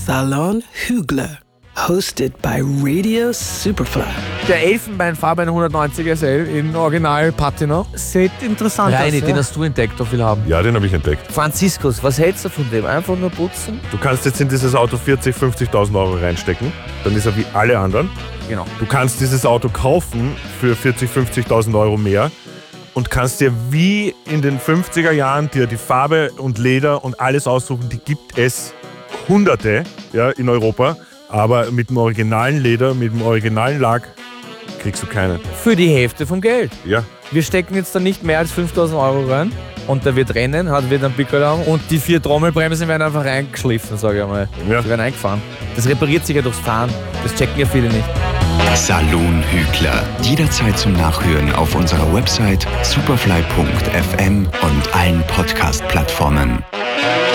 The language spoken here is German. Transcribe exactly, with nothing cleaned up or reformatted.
Salon Hügler, hosted by Radio Superfly. Der elfenbeinfarbene hundertneunziger S L in Original Patina. Sieht interessant aus. Reini, ja. den hast du entdeckt, auf viel haben. Ja, den habe ich entdeckt. Franziskus, was hältst du von dem? Einfach nur putzen? Du kannst jetzt in dieses Auto vierzigtausend, fünfzigtausend Euro reinstecken. Dann ist er wie alle anderen. Genau. Du kannst dieses Auto kaufen für vierzigtausend, fünfzigtausend Euro mehr und kannst dir wie in den fünfziger Jahren dir die Farbe und Leder und alles aussuchen. Die gibt es Hunderte, ja, in Europa. Aber mit dem originalen Leder, mit dem originalen Lack kriegst du keinen. Für die Hälfte vom Geld. Ja. Wir stecken jetzt da nicht mehr als fünftausend Euro rein und der wird rennen, hat wird einen Pickel haben und die vier Trommelbremsen werden einfach reingeschliffen, sage ich einmal. Ja. Die werden eingefahren. Das repariert sich ja durchs Fahren. Das checken ja viele nicht. Salon Hügler. Jederzeit zum Nachhören auf unserer Website superfly punkt f m und allen Podcast-Plattformen.